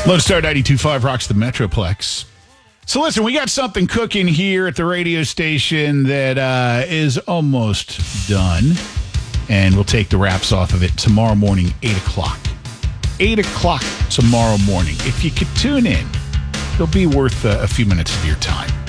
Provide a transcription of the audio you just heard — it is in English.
Lone Star 92.5 rocks the Metroplex. So listen, we got something cooking here at the radio station that is almost done. And we'll take the wraps off of it tomorrow morning, 8 o'clock. 8 o'clock tomorrow morning. If you could tune in, it'll be worth a few minutes of your time.